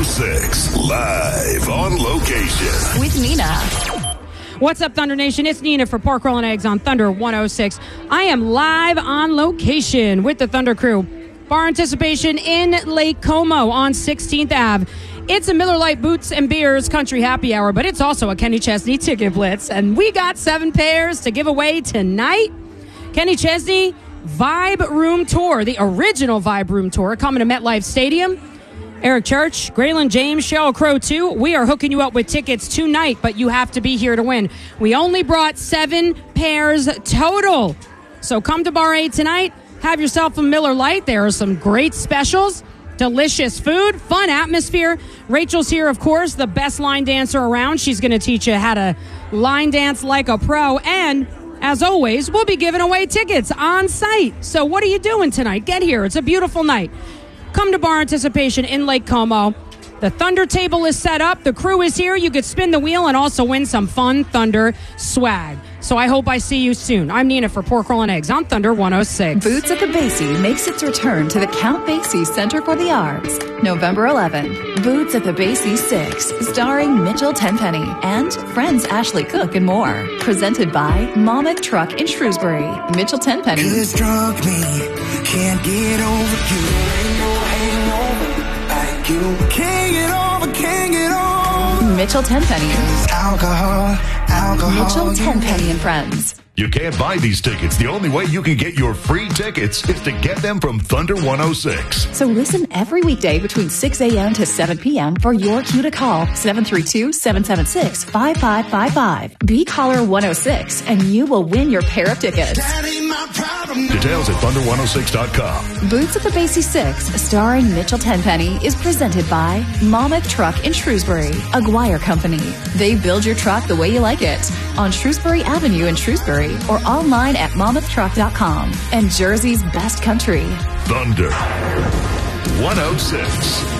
106, live on location. With Nina. What's up, Thunder Nation? It's Nina for Pork Roll and Eggs on Thunder 106. I am live on location with the Thunder crew. Bar Anticipation in Lake Como on 16th Ave. It's a Miller Lite Boots and Beers Country Happy Hour, but it's also a Kenny Chesney Ticket Blitz. And we got 7 pairs to give away tonight. Kenny Chesney Vibe Room Tour, the original Vibe Room Tour, coming to MetLife Stadium. Eric Church, Graylin James, Sheryl Crow, too. We are hooking you up with tickets tonight, but you have to be here to win. We only brought 7 pairs total. So come to Bar A tonight. Have yourself a Miller Lite. There are some great specials, delicious food, fun atmosphere. Rachel's here, of course, the best line dancer around. She's going to teach you how to line dance like a pro. And as always, we'll be giving away tickets on site. So what are you doing tonight? Get here. It's a beautiful night. Come to Bar Anticipation in Lake Como. The Thunder table is set up. The crew is here. You could spin the wheel and also win some fun Thunder swag. So I hope I see you soon. I'm Nina for Pork Roll and Eggs on Thunder 106. Boots at the Basie makes its return to the Count Basie Center for the Arts, November 11th. Boots at the Basie 6, starring Mitchell Tenpenny and friends Ashley Cook and more. Presented by Monmouth Truck in Shrewsbury. Mitchell Tenpenny. Cause drunk me, can't get over you. Ain't no hangover like you. Can't get over. Mitchell Tenpenny. Alcohol. Mitchell Tenpenny and Friends. You can't buy these tickets. The only way you can get your free tickets is to get them from Thunder 106. So listen every weekday between 6 a.m. to 7 p.m. for your cue to call 732-776-5555. Be caller 106 and you will win your pair of tickets. That ain't my problem. Details at thunder106.com. Boots at the Basie 6, starring Mitchell Tenpenny, is presented by Monmouth Truck in Shrewsbury, a Guire company. They build your truck the way you like it on Shrewsbury Avenue in Shrewsbury or online at monmouth.truck.com. And Jersey's best country. Thunder 106.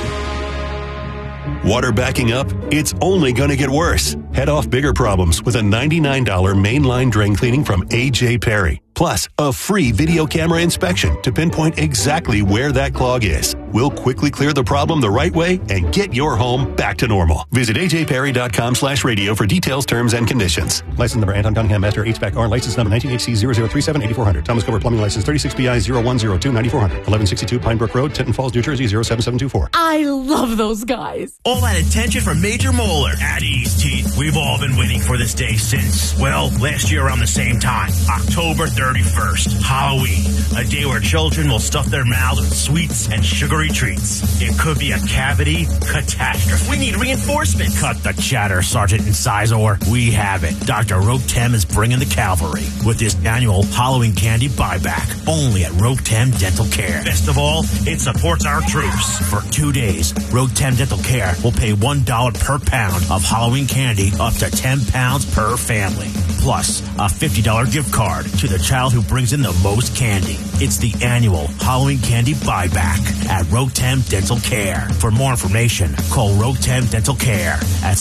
Water backing up? It's only going to get worse. Head off bigger problems with a $99 mainline drain cleaning from A.J. Perry. Plus, a free video camera inspection to pinpoint exactly where that clog is. We'll quickly clear the problem the right way and get your home back to normal. Visit ajperry.com/radio for details, terms, and conditions. License number Anton Cunningham, Master HVAC-R, license number 19HC0037-8400. Thomas Cover Plumbing License 36BI0102-9400. 1162 Pine Brook Road, Tinton Falls, New Jersey 07724. I love those guys. All that attention from Major Moeller at Ease Teeth. We've all been waiting for this day since, well, last year around the same time, October 31st, Halloween, a day where children will stuff their mouths with sweets and sugary treats. It could be a cavity catastrophe. We need reinforcements. Cut the chatter, Sergeant Incisor. We have it. Dr. Rotem is bringing the cavalry with this annual Halloween candy buyback, only at Rotem Dental Care. Best of all, it supports our troops. For 2 days, Rotem Dental Care will pay $1 per pound of Halloween candy up to 10 pounds per family. Plus, a $50 gift card to the child who brings in the most candy. It's the annual Halloween candy buyback at Rotem Dental Care. For more information, call Rotem Dental Care at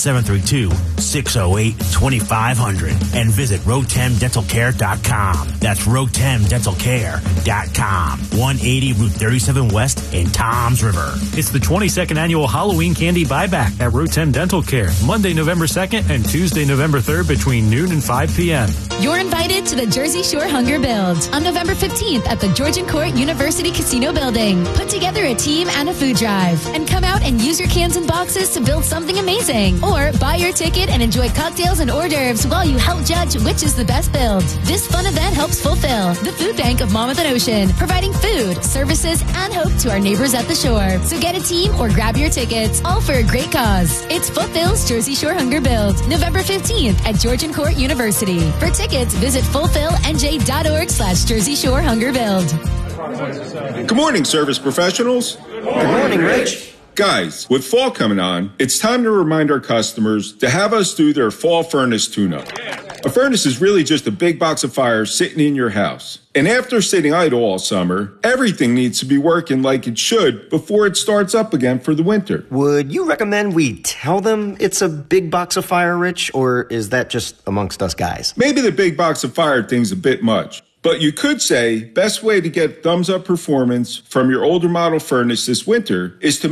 732-608-2500 and visit RotemDentalCare.com. That's RotemDentalCare.com. 180 Route 37 West in Toms River. It's the 22nd annual Halloween candy buyback at Rotem Dental Care, Monday, November 2nd and Tuesday, November 3rd between noon and 5 p.m. You're invited to the Jersey Shore Hunger Build on November 15th at the Georgian Court University Casino Building. Put together a team and a food drive and come out and use your cans and boxes to build something amazing. Or buy your ticket and enjoy cocktails and hors d'oeuvres while you help judge which is the best build. This fun event helps fulfill the food bank of Monmouth and Ocean, providing food, services, and hope to our neighbors at the shore. So get a team or grab your tickets, all for a great cause. It's Fulfill's Jersey Shore Hunger Build, November 15th at Georgian Court University. For tickets, visit fulfillnj.org/Jersey Shore Hunger Build. Good morning, service professionals. Good morning, Rich. Guys, with fall coming on, it's time to remind our customers to have us do their fall furnace tune-up. A furnace is really just a big box of fire sitting in your house. And after sitting idle all summer, everything needs to be working like it should before it starts up again for the winter. Would you recommend we tell them it's a big box of fire, Rich, or is that just amongst us guys? Maybe the big box of fire thing's a bit much. But you could say best way to get thumbs up performance from your older model furnace this winter is to